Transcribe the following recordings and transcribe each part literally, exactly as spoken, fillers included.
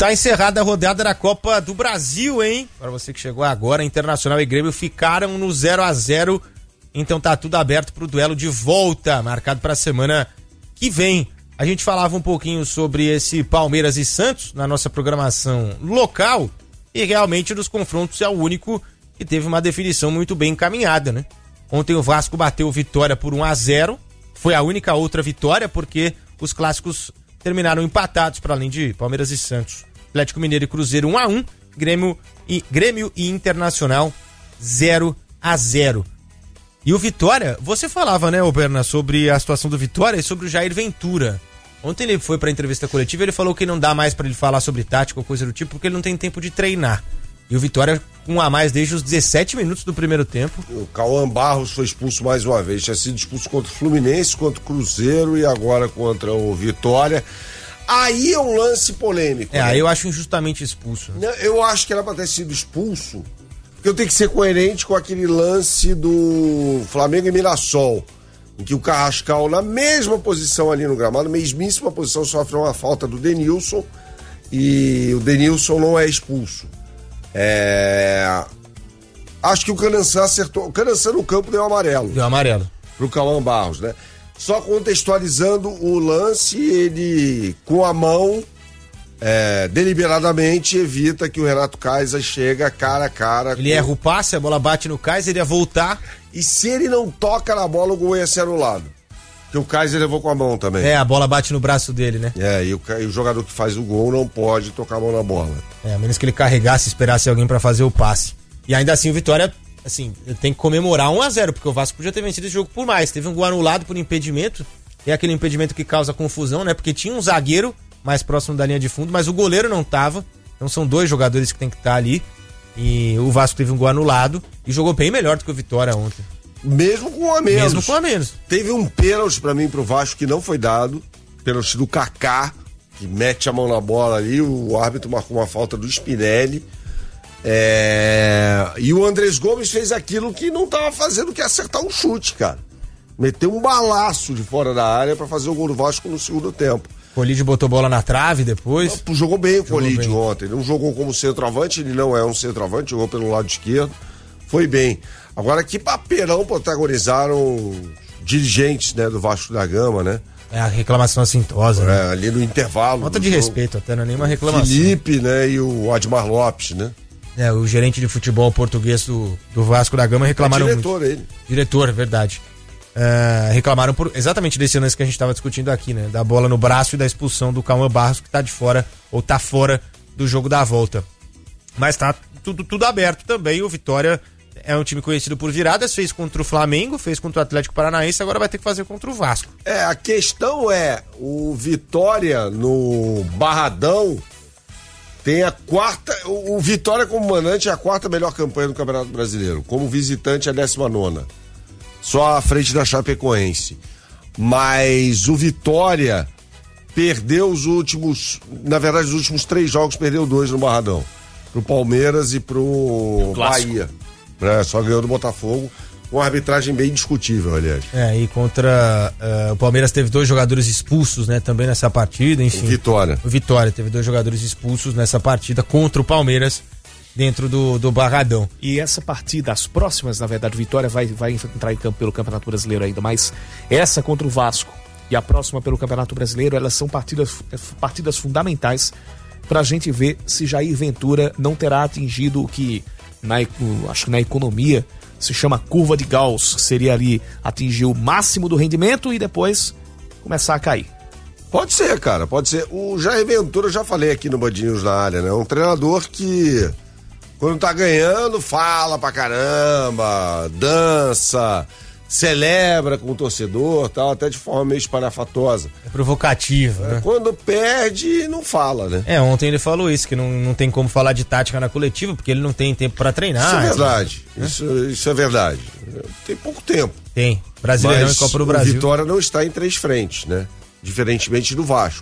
Tá encerrada a rodada da Copa do Brasil, hein? Para você que chegou agora, Internacional e Grêmio ficaram no zero a zero. Então tá tudo aberto pro duelo de volta, marcado para a semana que vem. A gente falava um pouquinho sobre esse Palmeiras e Santos na nossa programação local e realmente dos confrontos é o único que teve uma definição muito bem encaminhada, né? Ontem o Vasco bateu Vitória por um a zero, foi a única outra vitória porque os clássicos terminaram empatados para além de Palmeiras e Santos. Atlético Mineiro e Cruzeiro um a um, Grêmio e, Grêmio e Internacional zero a zero. E o Vitória, você falava, né, ô Berna, sobre a situação do Vitória e sobre o Jair Ventura. Ontem ele foi pra entrevista coletiva e ele falou que não dá mais pra ele falar sobre tática ou coisa do tipo, porque ele não tem tempo de treinar. E o Vitória com um a mais desde os dezessete minutos do primeiro tempo. O Cauã Barros foi expulso mais uma vez, tinha sido expulso contra o Fluminense, contra o Cruzeiro e agora contra o Vitória. Aí é um lance polêmico. É, né? aí eu acho injustamente expulso. Não, eu acho que era pra ter sido expulso, porque eu tenho que ser coerente com aquele lance do Flamengo e Mirassol, em que o Carrascal, na mesma posição ali no gramado, mesmíssima posição, sofre uma falta do Denilson e o Denilson não é expulso. É... Acho que o Canançã acertou. O Canançã no campo deu amarelo. Deu amarelo. Pro Cauã Barros, né? Só contextualizando o lance, ele com a mão é, deliberadamente evita que o Renato Kaiser chega cara a cara. Ele com... erra o passe, a bola bate no Kaiser, ele ia voltar. E se ele não toca na bola, o gol ia ser anulado. Porque o Kaiser levou com a mão também. É, a bola bate no braço dele, né? É, e o, e o jogador que faz o gol não pode tocar a mão na bola. É, a menos que ele carregasse, esperasse alguém pra fazer o passe. E ainda assim o Vitória, assim, tem que comemorar um a zero, porque o Vasco podia ter vencido esse jogo por mais. Teve um gol anulado por impedimento, é aquele impedimento que causa confusão, né? Porque tinha um zagueiro mais próximo da linha de fundo, mas o goleiro não tava. Então são dois jogadores que tem que estar ali. E o Vasco teve um gol anulado e jogou bem melhor do que o Vitória ontem. Mesmo com a menos. Mesmo com a menos. Teve um pênalti pra mim pro Vasco que não foi dado. Pênalti do Kaká, que mete a mão na bola ali. O árbitro marcou uma falta do Spinelli. É... E o Andrés Gomes fez aquilo que não tava fazendo, que é acertar um chute, cara. Meteu um balaço de fora da área pra fazer o gol do Vasco no segundo tempo. Colide botou bola na trave depois. Não, jogou bem o Colide ontem. Ele não jogou como centroavante, ele não é um centroavante, jogou pelo lado esquerdo. Foi bem. Agora, que papeirão protagonizaram dirigentes, né, do Vasco da Gama, né? É a reclamação assintosa, é, né? Ali no intervalo. Falta de jogo. Respeito até, não é nenhuma reclamação. Felipe, né, e o Admar Lopes, né? É, o gerente de futebol português do, do Vasco da Gama reclamaram é diretor, muito. ele. Diretor, verdade. Uh, reclamaram por exatamente desse lance que a gente estava discutindo aqui, né? Da bola no braço e da expulsão do Cauã Barros, que tá de fora, ou tá fora do jogo da volta. Mas tá tudo, tudo aberto também. O Vitória é um time conhecido por viradas, fez contra o Flamengo, fez contra o Atlético Paranaense, agora vai ter que fazer contra o Vasco. É, a questão é, o Vitória no Barradão tem a quarta, o Vitória como mandante é a quarta melhor campanha do Campeonato Brasileiro, como visitante é a décima nona. Só à frente da Chapecoense. Mas o Vitória perdeu os últimos, na verdade os últimos três jogos perdeu dois no Barradão. Pro Palmeiras e pro Bahia. É, só ganhou do Botafogo, com uma arbitragem bem discutível, aliás. É, e contra uh, o Palmeiras teve dois jogadores expulsos, né, também nessa partida, enfim. O Vitória. O Vitória teve dois jogadores expulsos nessa partida contra o Palmeiras, dentro do, do Barradão. E essa partida, as próximas, na verdade, o Vitória vai, vai entrar em campo pelo Campeonato Brasileiro ainda, mas essa contra o Vasco e a próxima pelo Campeonato Brasileiro, elas são partidas, partidas fundamentais pra gente ver se Jair Ventura não terá atingido o que, na, acho que na economia, se chama curva de Gauss, que seria ali atingir o máximo do rendimento e depois começar a cair. Pode ser, cara, pode ser. O Jair Ventura, eu já falei aqui no Bandinhos na área, né? Um treinador que, quando tá ganhando, fala pra caramba, dança, celebra com o torcedor, tal, até de forma meio espalhafatosa. É provocativo, é, né? Quando perde, não fala, né? É, ontem ele falou isso, que não, não tem como falar de tática na coletiva, porque ele não tem tempo pra treinar. Isso é verdade, assim, isso, né? isso é verdade. Tem pouco tempo. Tem, Brasileirão e Copa do Brasil. O Vitória não está em três frentes, né? Diferentemente do Vasco.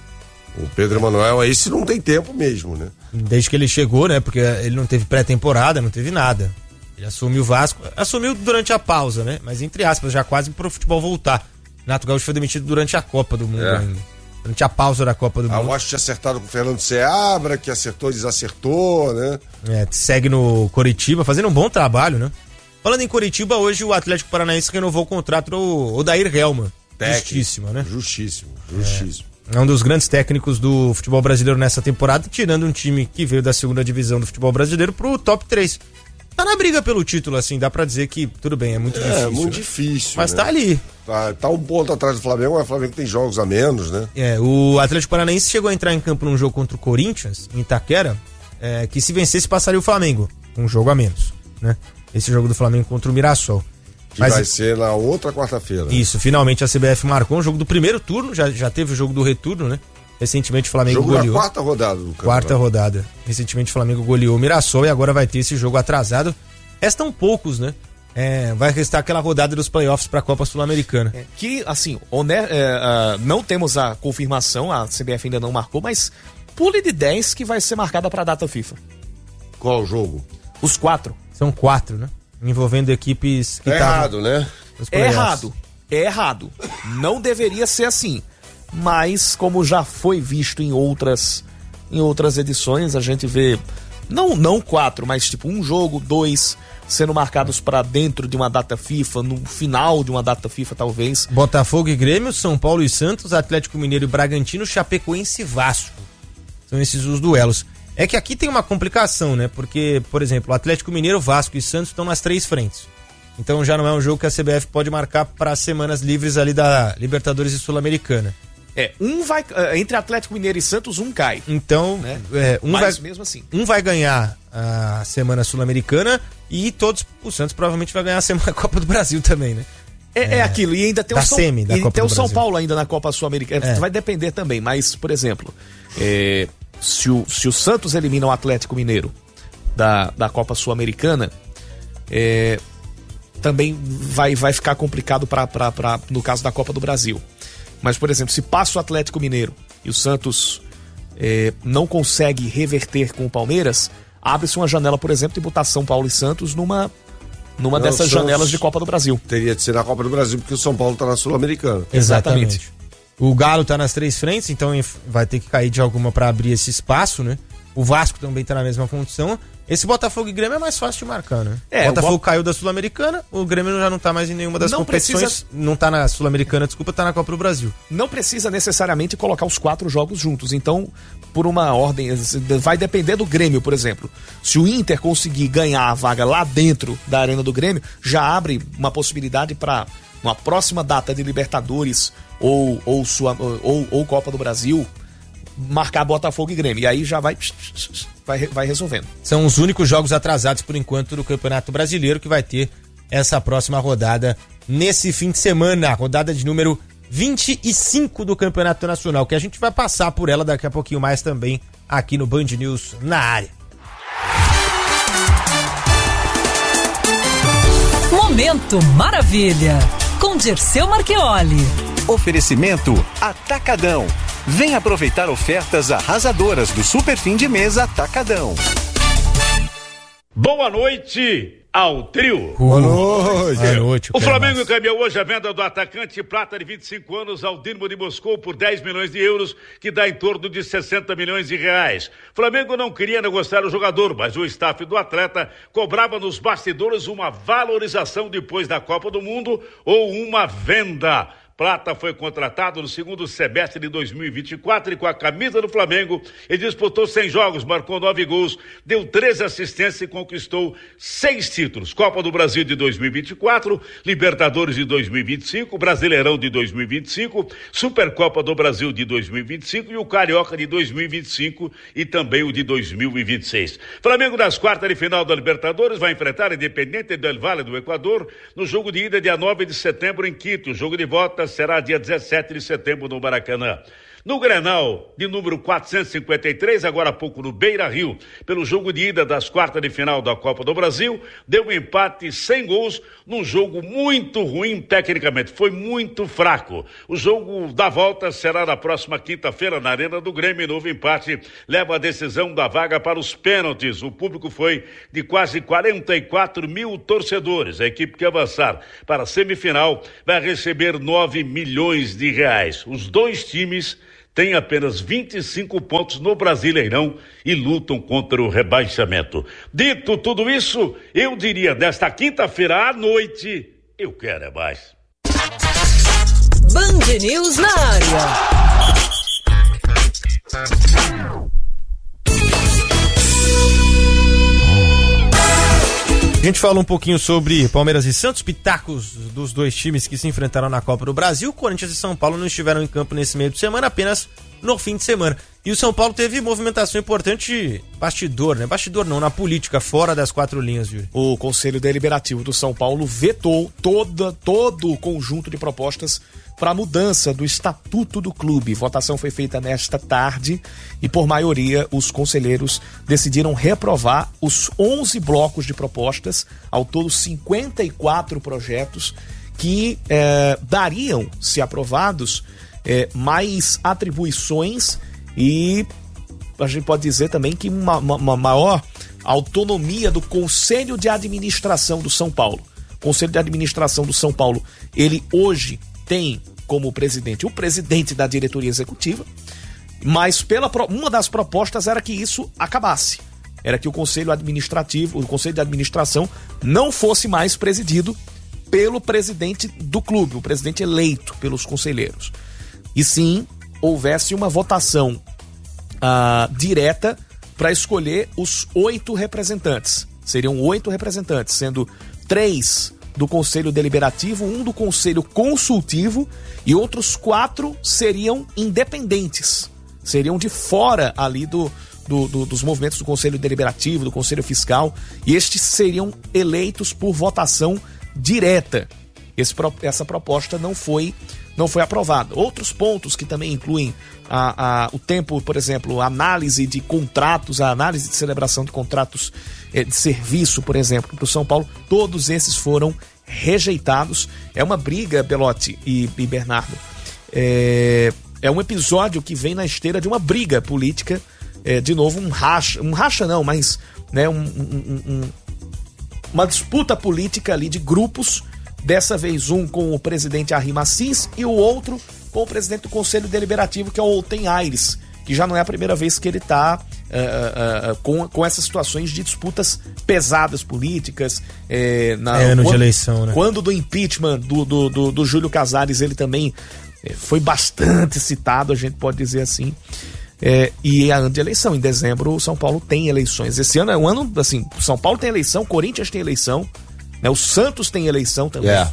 O Pedro Emanuel, esse não tem tempo mesmo, né? Desde que ele chegou, né? Porque ele não teve pré-temporada, não teve nada. Ele assumiu o Vasco, assumiu durante a pausa, né? Mas entre aspas, já quase pro futebol voltar. Renato Gaúcho foi demitido durante a Copa do Mundo é. ainda. durante a pausa da Copa do Ah, Mundo. eu acho que tinha acertado com o Fernando Seabra, que acertou e desacertou, né? É, segue no Coritiba, fazendo um bom trabalho, né? Falando em Coritiba, hoje o Atlético Paranaense renovou o contrato do Odair Helman. Justíssimo, né? Justíssimo, justíssimo. É um dos grandes técnicos do futebol brasileiro nessa temporada, tirando um time que veio da segunda divisão do futebol brasileiro pro top três. Tá na briga pelo título, assim, dá pra dizer que, tudo bem, é muito É, difícil. muito né? difícil. Mas né? tá ali. Tá, tá um ponto atrás do Flamengo, mas o Flamengo tem jogos a menos, né? É, o Atlético Paranaense chegou a entrar em campo num jogo contra o Corinthians, em Itaquera, é, que se vencesse passaria o Flamengo, um jogo a menos, né? Esse jogo do Flamengo contra o Mirassol. Que Mas, vai ser na outra quarta-feira. Isso, finalmente a C B F marcou um jogo do primeiro turno, já, já teve o jogo do retorno, né? Recentemente o Flamengo Jogo goleou. na quarta rodada do campeonato. Quarta rodada. Recentemente o Flamengo goleou o Mirassol e agora vai ter esse jogo atrasado. Restam poucos, né? É, vai restar aquela rodada dos playoffs para a Copa Sul-Americana. É, que, assim, one- é, uh, não temos a confirmação, a C B F ainda não marcou, mas pule de dez que vai ser marcada para a data FIFA. Qual o jogo? Os quatro. São quatro, né? Envolvendo equipes que É estavam errado, né? nos É playoffs. errado. É errado. Não deveria ser assim. Mas, como já foi visto em outras, em outras edições, a gente vê, não, não quatro, mas tipo um jogo, dois, sendo marcados para dentro de uma data FIFA, no final de uma data FIFA, talvez. Botafogo e Grêmio, São Paulo e Santos, Atlético Mineiro e Bragantino, Chapecoense e Vasco. São esses os duelos. É que aqui tem uma complicação, né? Porque, por exemplo, o Atlético Mineiro, Vasco e Santos estão nas três frentes. Então já não é um jogo que a C B F pode marcar para semanas livres ali da Libertadores e Sul-Americana. É, um vai, entre Atlético Mineiro e Santos, um cai. Então, Né? é, um, Mas vai, mesmo assim. um vai ganhar a semana sul-americana e todos, o Santos provavelmente vai ganhar a semana Copa do Brasil também, né? É, é aquilo, e ainda tem o da São, semi da e Copa tem do o São Brasil. Paulo ainda na Copa Sul-Americana. É. Vai depender também, mas, por exemplo, é, se, o, se o Santos elimina o Atlético Mineiro da, da Copa Sul-Americana, é, também vai, vai ficar complicado pra, pra, pra, no caso da Copa do Brasil. Mas, por exemplo, se passa o Atlético Mineiro e o Santos é, não consegue reverter com o Palmeiras, abre-se uma janela, por exemplo, de botar São Paulo e Santos numa, numa Não, dessas Santos- janelas de Copa do Brasil. Teria de ser na Copa do Brasil, porque o São Paulo tá na Sul-Americana. Exatamente. O Galo tá nas três frentes, então enf- vai ter que cair de alguma para abrir esse espaço, né? O Vasco também tá na mesma condição. Esse Botafogo e Grêmio é mais fácil de marcar, né? É, o Botafogo o Bo- caiu da Sul-Americana, o Grêmio já não tá mais em nenhuma das Não competições. precisa- Não tá na Sul-Americana, desculpa, tá na Copa do Brasil. Não precisa necessariamente colocar os quatro jogos juntos. Então, por uma ordem, vai depender do Grêmio, por exemplo. Se o Inter conseguir ganhar a vaga lá dentro da arena do Grêmio, já abre uma possibilidade para uma próxima data de Libertadores ou, ou, sua, ou, ou Copa do Brasil marcar Botafogo e Grêmio. E aí já vai, vai, vai resolvendo. São os únicos jogos atrasados por enquanto do Campeonato Brasileiro que vai ter essa próxima rodada nesse fim de semana, rodada de número vinte e cinco do Campeonato Nacional, que a gente vai passar por ela daqui a pouquinho mais também aqui no Band News na área. Momento Maravilha, com Dirceu Marchioli. Oferecimento Atacadão. Vem aproveitar ofertas arrasadoras do Super Fim de Mês Atacadão. Boa noite ao trio. Boa noite. Boa noite. O Flamengo Cremas. encaminhou hoje a venda do atacante prata de vinte e cinco anos ao Dinamo de Moscou por dez milhões de euros, que dá em torno de sessenta milhões de reais. Flamengo não queria negociar o jogador, mas o staff do atleta cobrava nos bastidores uma valorização depois da Copa do Mundo ou uma venda. Prata foi contratado no segundo semestre de dois mil e vinte e quatro e com a camisa do Flamengo ele disputou cem jogos, marcou nove gols, deu treze assistências e conquistou seis títulos. Copa do Brasil de dois mil e vinte e quatro, Libertadores de dois mil e vinte e cinco, Brasileirão de dois mil e vinte e cinco, Supercopa do Brasil de dois mil e vinte e cinco e o Carioca de dois mil e vinte e cinco e também o de dois mil e vinte e seis. Flamengo nas quartas de final da Libertadores vai enfrentar a Independiente del Valle do Equador no jogo de ida dia nove de setembro em Quito. O jogo de volta será dia dezessete de setembro no Maracanã. No Grenal, de número quatrocentos e cinquenta e três, agora há pouco no Beira-Rio, pelo jogo de ida das quartas de final da Copa do Brasil, deu um empate sem gols num jogo muito ruim tecnicamente, foi muito fraco. O jogo da volta será na próxima quinta-feira na Arena do Grêmio. Novo empate leva a decisão da vaga para os pênaltis. O público foi de quase quarenta e quatro mil torcedores. A equipe que avançar para a semifinal vai receber nove milhões de reais. Os dois times têm apenas vinte e cinco pontos no Brasileirão e lutam contra o rebaixamento. Dito tudo isso, eu diria desta quinta-feira à noite, eu quero é mais. Band News na área. A gente fala um pouquinho sobre Palmeiras e Santos, pitacos dos dois times que se enfrentaram na Copa do Brasil. Corinthians e São Paulo não estiveram em campo nesse meio de semana, apenas no fim de semana. E o São Paulo teve movimentação importante, bastidor, né? Bastidor não, na política, fora das quatro linhas, Yuri. O Conselho Deliberativo do São Paulo vetou toda, todo o conjunto de propostas para a mudança do estatuto do clube. Votação foi feita nesta tarde e, por maioria, os conselheiros decidiram reprovar os onze blocos de propostas, ao todo cinquenta e quatro projetos, que eh, dariam, se aprovados, eh, mais atribuições e a gente pode dizer também que uma, uma, uma maior autonomia do Conselho de Administração do São Paulo. O Conselho de Administração do São Paulo, ele hoje tem como presidente o presidente da diretoria executiva, mas pela, uma das propostas era que isso acabasse. Era que o Conselho Administrativo, o Conselho de Administração não fosse mais presidido pelo presidente do clube, o presidente eleito pelos conselheiros. E sim, houvesse uma votação uh, direta para escolher os oito representantes. Seriam oito representantes, sendo três do Conselho Deliberativo, um do Conselho Consultivo e outros quatro seriam independentes. Seriam de fora ali do, do, do, dos movimentos do Conselho Deliberativo, do Conselho Fiscal, e estes seriam eleitos por votação direta. Esse, essa proposta não foi, não foi aprovada. Outros pontos que também incluem a, a, o tempo, por exemplo, a análise de contratos, a análise de celebração de contratos eh, de serviço, por exemplo, para o São Paulo, todos esses foram rejeitados. É uma briga, Belotti e, e Bernardo. É, é um episódio que vem na esteira de uma briga política, é, de novo um racha, um racha não, mas né, um, um, um, uma disputa política ali de grupos, dessa vez um com o presidente Arrim Assis e o outro com o presidente do Conselho Deliberativo, que é o Olten Aires, que já não é a primeira vez que ele está uh, uh, uh, com, com essas situações de disputas pesadas políticas. É, na, é ano quando, de eleição, né? Quando do impeachment do, do, do, do Júlio Casares, ele também é, foi bastante citado, a gente pode dizer assim. É, e é ano de eleição. Em dezembro, o São Paulo tem eleições. Esse ano é um ano, assim, o São Paulo tem eleição, o Corinthians tem eleição, né? O Santos tem eleição também. É.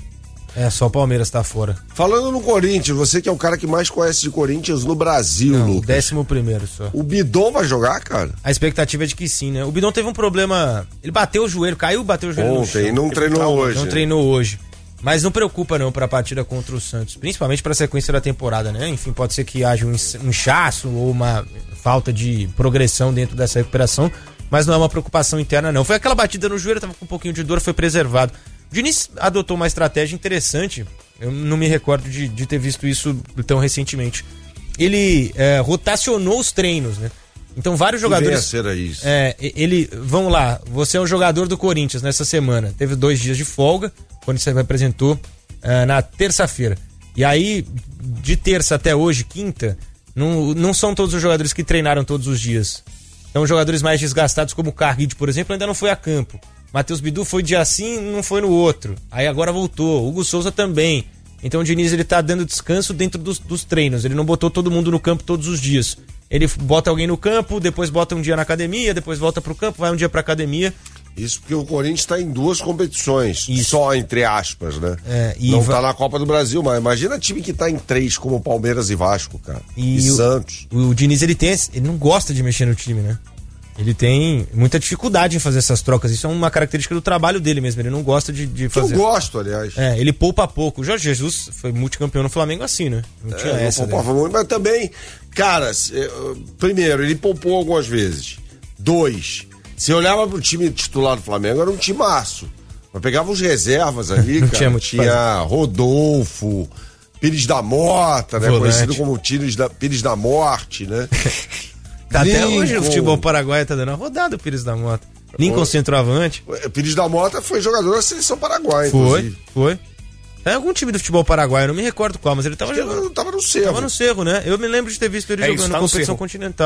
É, só o Palmeiras tá fora. Falando no Corinthians, você que é o cara que mais conhece de Corinthians no Brasil, Não, Lucas. décimo primeiro só. O Bidon vai jogar, cara? A expectativa é de que sim, né? O Bidon teve um problema, ele bateu o joelho, caiu, bateu o joelho Ontem, no chão. não treinou Calma, hoje. Não né? treinou hoje. Mas não preocupa não pra partida contra o Santos, principalmente pra sequência da temporada, né? Enfim, pode ser que haja um inchaço ou uma falta de progressão dentro dessa recuperação, mas não é uma preocupação interna não. Foi aquela batida no joelho, tava com um pouquinho de dor, foi preservado. O Diniz adotou uma estratégia interessante, eu não me recordo de, de ter visto isso tão recentemente. Ele é, rotacionou os treinos, né? Então vários jogadores... Que venha a ser isso. É, ele, vamos lá, você é um jogador do Corinthians nessa semana, teve dois dias de folga, quando você apresentou uh, na terça-feira. E aí, de terça até hoje, quinta, não, não são todos os jogadores que treinaram todos os dias. Então jogadores mais desgastados, como o Carguide, por exemplo, ainda não foi a campo. Matheus Bidu foi dia sim, não foi no outro. Aí agora voltou. Hugo Souza também. Então o Diniz, ele tá dando descanso dentro dos, dos treinos. Ele não botou todo mundo no campo todos os dias. Ele bota alguém no campo, depois bota um dia na academia, depois volta pro campo, vai um dia pra academia. Isso porque o Corinthians está em duas competições, Isso. só entre aspas, né? É, e não va- tá na Copa do Brasil, mas imagina time que tá em três, como Palmeiras e Vasco, cara. E, E, o, Santos. O, o Diniz, ele tem, esse- ele não gosta de mexer no time, né? Ele tem muita dificuldade em fazer essas trocas. Isso é uma característica do trabalho dele mesmo. Ele não gosta de, de Que eu fazer. gosto, aliás. É, ele poupa pouco. O Jorge Jesus foi multicampeão no Flamengo assim, né? Não tinha É, essa. não Né? poupava muito, mas também, cara, se- eh, primeiro, ele poupou algumas vezes. Dois, você olhava pro time titular do Flamengo, era um timaço. Mas pegava os reservas ali, Não cara. tinha muito Tinha Rodolfo, Pires da Mota, né? Volante. Conhecido como Pires da, Pires da Morte, né? Tá até Lincoln. hoje o futebol paraguaio tá dando uma rodada, o Pires da Mota. Lincoln Foi. centroavante. Pires da Mota foi jogador da seleção paraguaia, Foi, inclusive. foi. É algum time do futebol paraguaio, não me recordo qual, mas ele tava Acho que jogando. ele tava no Cerro. Tava no Cerro, né? Eu me lembro de ter visto ele É jogando isso, na tá no competição Cerro. continental.